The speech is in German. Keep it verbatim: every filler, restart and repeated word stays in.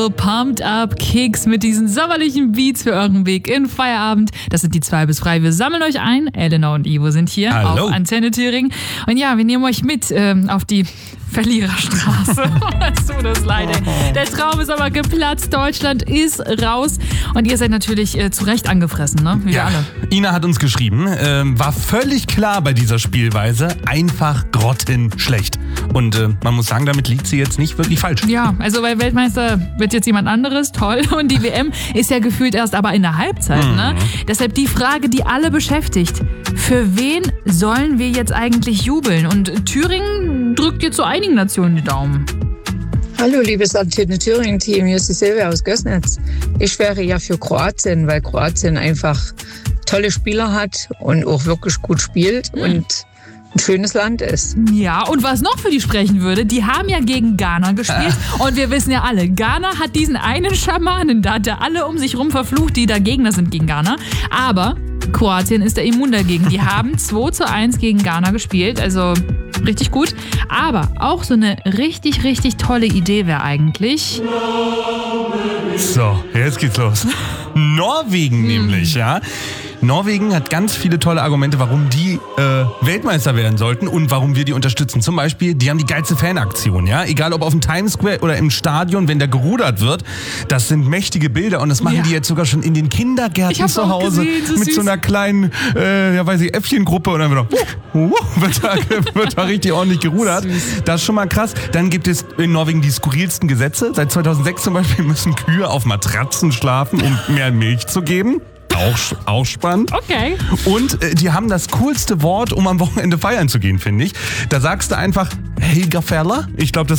Pumped Up Kicks mit diesen sommerlichen Beats für euren Weg in Feierabend. Das sind die zwei bis drei. Wir sammeln euch ein. Elena und Ivo sind hier Hallo. auf Antenne Thüringen. Und ja, wir nehmen euch mit ähm, auf die Verliererstraße. Es tut uns leid, ey. Der Traum ist aber geplatzt. Deutschland ist raus. Und ihr seid natürlich äh, zu Recht angefressen, ne? Wie wir Ja, alle. Ina hat uns geschrieben, ähm, war völlig klar bei dieser Spielweise, einfach grottenschlecht. Und äh, man muss sagen, damit liegt sie jetzt nicht wirklich falsch. Ja, also weil Weltmeister wird jetzt jemand anderes, toll. Und die W M ist ja gefühlt erst aber in der Halbzeit, Mhm. ne? Deshalb die Frage, die alle beschäftigt. Für wen sollen wir jetzt eigentlich jubeln? Und Thüringen drückt jetzt so einigen Nationen die Daumen. Hallo, liebes Antenne Thüringen-Team, hier ist die Silvia aus Gößnitz. Ich wäre ja für Kroatien, weil Kroatien einfach tolle Spieler hat und auch wirklich gut spielt Mhm. und ein schönes Land ist. Ja, und was noch für die sprechen würde, die haben ja gegen Ghana gespielt. Und wir wissen ja alle, Ghana hat diesen einen Schamanen, da hat er alle um sich rum verflucht, die da Gegner sind gegen Ghana. Aber Kroatien ist da immun dagegen. Die haben zwei zu eins gegen Ghana gespielt, also richtig gut. Aber auch so eine richtig, richtig tolle Idee wäre eigentlich... So, jetzt geht's los. Norwegen nämlich, ja. Norwegen hat ganz viele tolle Argumente, warum die äh, Weltmeister werden sollten und warum wir die unterstützen. Zum Beispiel, die haben die geilste Fanaktion, ja. Egal ob auf dem Times Square oder im Stadion, wenn da gerudert wird, das sind mächtige Bilder und das machen Ja. die jetzt sogar schon in den Kindergärten Ich hab's zu auch Hause gesehen, so mit süß. so einer kleinen, äh, ja weiß ich, Äffchengruppe und dann wieder, uh, uh, wird, da, wird da richtig ordentlich gerudert. Süß. Das ist schon mal krass. Dann gibt es in Norwegen die skurrilsten Gesetze. Seit zweitausendsechs zum Beispiel müssen Kühe auf Matratzen schlafen, um mehr Milch zu geben. Auch, auch spannend. Okay. Und äh, die haben das coolste Wort, um am Wochenende feiern zu gehen, finde ich. Da sagst du einfach Helgafeller. Ich glaube, das